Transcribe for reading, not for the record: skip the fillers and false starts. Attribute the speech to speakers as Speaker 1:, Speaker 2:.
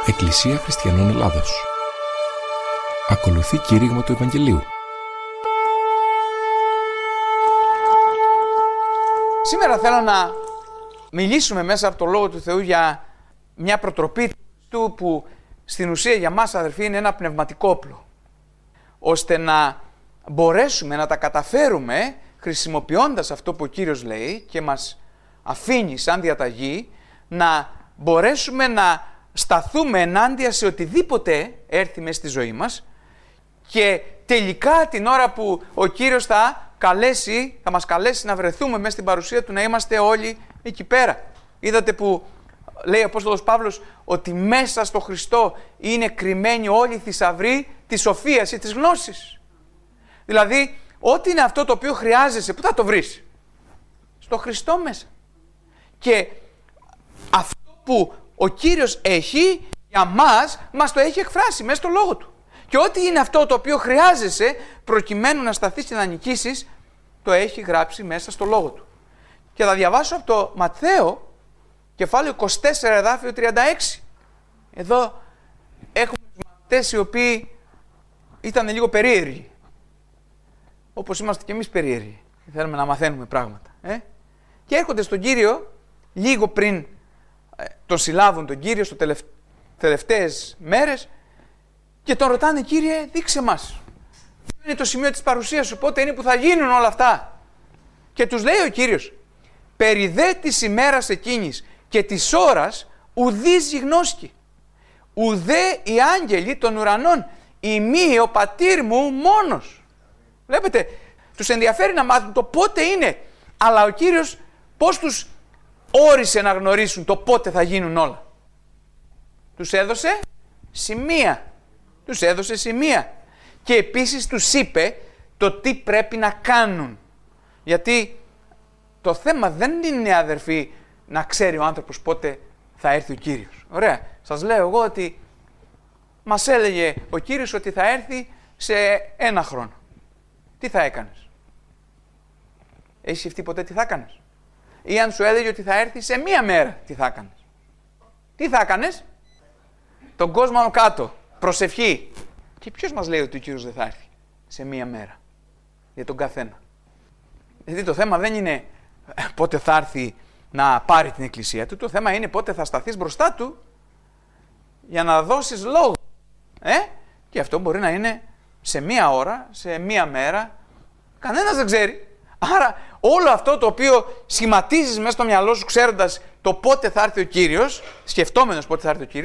Speaker 1: Εκκλησία Χριστιανών Ελλάδος. Ακολουθεί κήρυγμα του Ευαγγελίου.
Speaker 2: Σήμερα θέλω να μιλήσουμε μέσα από το Λόγο του Θεού για μια προτροπή του που στην ουσία για μας, αδερφοί, είναι ένα πνευματικό όπλο, ώστε να μπορέσουμε να τα καταφέρουμε χρησιμοποιώντας αυτό που ο Κύριος λέει και μας αφήνει σαν διαταγή, να μπορέσουμε να σταθούμε ενάντια σε οτιδήποτε έρθει μέσα στη ζωή μας και τελικά την ώρα που ο Κύριος θα μας καλέσει να βρεθούμε μέσα στην παρουσία Του, να είμαστε όλοι εκεί πέρα. Είδατε που λέει ο Απόστολος Παύλος ότι μέσα στο Χριστό είναι κρυμμένοι όλοι οι θησαυροί της σοφίας ή της γνώσης. Δηλαδή, ό,τι είναι αυτό το οποίο χρειάζεσαι, πού θα το βρεις? Στο Χριστό μέσα. Και αυτό που ο Κύριος έχει για μας το έχει εκφράσει μέσα στο Λόγο Του. Και ό,τι είναι αυτό το οποίο χρειάζεσαι προκειμένου να σταθείς και να νικήσεις, το έχει γράψει μέσα στο Λόγο Του. Και θα διαβάσω από το Ματθαίο, κεφάλαιο 24, εδάφιο 36. Εδώ έχουμε τους μαθητές οι οποίοι ήταν λίγο περίεργοι. Όπως είμαστε και εμείς περίεργοι. Θέλουμε να μαθαίνουμε πράγματα. Και έρχονται στον Κύριο λίγο πριν τον συλλάβουν τον Κύριο στις τελευταίες μέρες και τον ρωτάνε: Κύριε, δείξε μας. Ποιο είναι το σημείο της παρουσίας Σου, πότε είναι που θα γίνουν όλα αυτά? Και τους λέει ο Κύριος: περί δε της ημέρας εκείνης και της ώρας ουδείς γιγνώσκει, ουδέ οι άγγελοι των ουρανών, ημί ο πατήρ μου μόνος. Βλέπετε, τους ενδιαφέρει να μάθουν το πότε είναι, αλλά ο Κύριος πώς τους όρισε να γνωρίσουν το πότε θα γίνουν όλα? Τους έδωσε σημεία. Τους έδωσε σημεία. Και επίσης τους είπε το τι πρέπει να κάνουν. Γιατί το θέμα δεν είναι, αδερφοί, να ξέρει ο άνθρωπος πότε θα έρθει ο Κύριος. Ωραία. Σας λέω εγώ ότι μας έλεγε ο Κύριος ότι θα έρθει σε 1 χρόνο. Τι θα έκανες? Έχεις σκεφτεί ποτέ τι θα έκανες? Ή αν σου έλεγε ότι θα έρθει σε 1 μέρα, τι θα έκανες? Τι θα έκανες? Τον κόσμο άνω κάτω, προσευχή. Και ποιος μας λέει ότι ο Κύριος δεν θα έρθει σε 1 μέρα? Για τον καθένα. Δηλαδή το θέμα δεν είναι πότε θα έρθει να πάρει την εκκλησία Του, το θέμα είναι πότε θα σταθείς μπροστά Του για να δώσεις λόγο. Και αυτό μπορεί να είναι σε 1 ώρα, σε 1 μέρα, κανένας δεν ξέρει. Άρα όλο αυτό το οποίο σχηματίζεις μέσα στο μυαλό σου ξέροντας το πότε θα έρθει ο Κύριος, σκεφτόμενος πότε θα έρθει ο Κύριος,